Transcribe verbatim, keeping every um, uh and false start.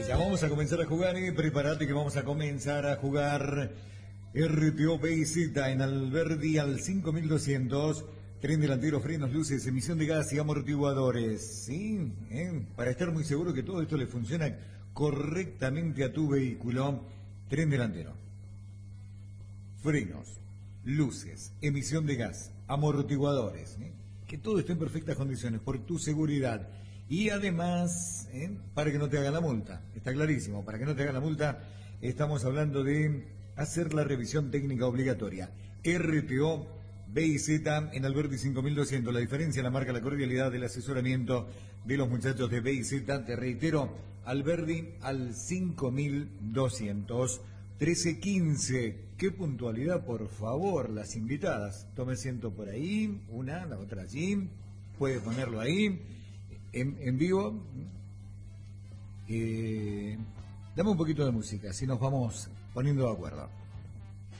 Ya vamos a comenzar a jugar, eh. Prepárate que vamos a comenzar a jugar R P O B y Z en Alberdi al cinco mil doscientos. Tren delantero, frenos, luces, emisión de gas y amortiguadores. ¿Sí? ¿Eh? Para estar muy seguro que todo esto le funciona correctamente a tu vehículo. Tren delantero, frenos, luces, emisión de gas, amortiguadores. ¿Eh? Que todo esté en perfectas condiciones por tu seguridad. Y además, ¿eh? para que no te hagan la multa, está clarísimo, para que no te hagan la multa, estamos hablando de hacer la revisión técnica obligatoria. R P O B y Z en Alberdi cinco mil doscientos. La diferencia la marca la cordialidad del asesoramiento de los muchachos de B y Z. Te reitero, Alberdi al cinco mil doscientos. trece quince. Qué puntualidad, por favor, las invitadas. Tome asiento por ahí, una, la otra allí. Puede ponerlo ahí. En, en vivo, eh, dame un poquito de música, así nos vamos poniendo de acuerdo.